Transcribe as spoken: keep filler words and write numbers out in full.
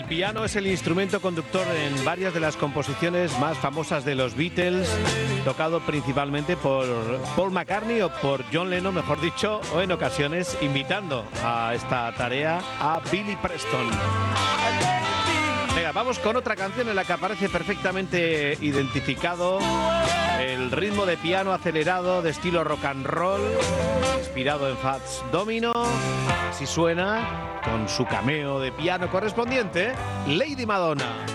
piano es el instrumento conductor en varias de las composiciones más famosas de los Beatles, tocado principalmente por Paul McCartney o por John Lennon, mejor dicho, o en ocasiones invitando a esta tarea a Billy Preston. Venga, vamos con otra canción en la que aparece perfectamente identificado el ritmo de piano acelerado de estilo rock and roll, inspirado en Fats Domino. Así suena, con su cameo de piano correspondiente, Lady Madonna.